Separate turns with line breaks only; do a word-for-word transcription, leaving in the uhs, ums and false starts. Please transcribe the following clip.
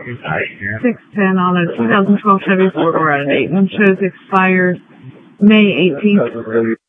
six ten on a two thousand twelve Chevy four door out of eight. One shows expires May eighteenth.